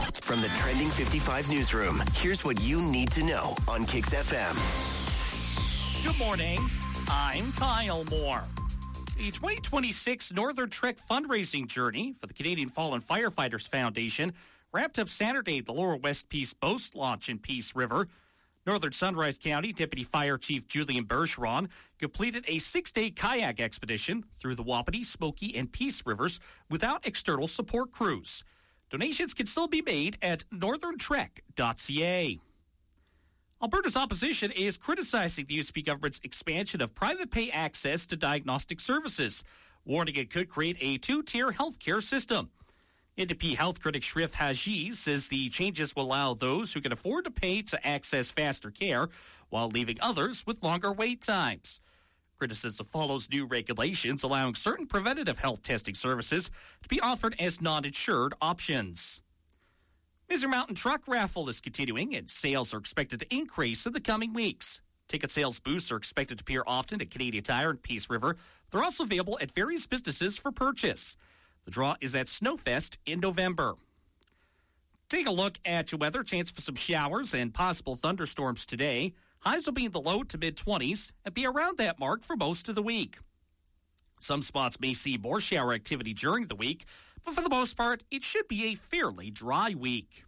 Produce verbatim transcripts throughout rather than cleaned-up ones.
From the Trending fifty-five newsroom, here's what you need to know on Kix F M. Good morning. I'm Kyle Moore. The twenty twenty-six Northern Trek fundraising journey for the Canadian Fallen Firefighters Foundation wrapped up Saturday at the Lower West Peace Boat Launch in Peace River. Northern Sunrise County Deputy Fire Chief Julian Bergeron completed a six-day kayak expedition through the Wapiti, Smoky, and Peace Rivers without external support crews. Donations can still be made at northern trek dot c a. Alberta's opposition is criticizing the U S B government's expansion of private pay access to diagnostic services, warning it could create a two-tier healthcare system. N D P health critic Shrif Haji says the changes will allow those who can afford to pay to access faster care while leaving others with longer wait times. Criticism follows new regulations allowing certain preventative health testing services to be offered as non-insured options. Misery Mountain Truck Raffle is continuing, and sales are expected to increase in the coming weeks. Ticket sales booths are expected to appear often at Canadian Tire and Peace River. They're also available at various businesses for purchase. The draw is at Snowfest in November. Take a look at your weather. Chance for some showers and possible thunderstorms today. Highs will be in the low to mid-twenties and be around that mark for most of the week. Some spots may see more shower activity during the week, but for the most part, it should be a fairly dry week.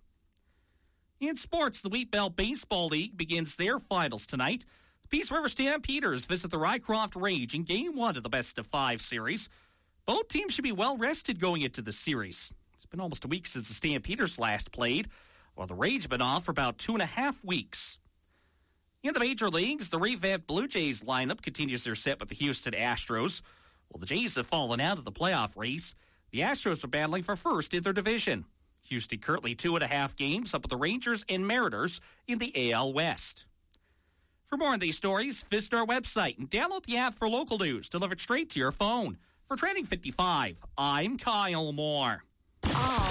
In sports, the Wheat Belt Baseball League begins their finals tonight. The Peace River Stampeders visit the Rycroft Rage in Game one of the best-of-five series. Both teams should be well-rested going into the series. It's been almost a week since the Stampeders last played, while the Rage have been off for about two and a half weeks. In the major leagues, the revamped Blue Jays lineup continues their set with the Houston Astros. While the Jays have fallen out of the playoff race, the Astros are battling for first in their division. Houston currently two and a half games up with the Rangers and Mariners in the A L West. For more on these stories, visit our website and download the app for local news delivered straight to your phone. For Trending fifty-five, I'm Kyle Moore. All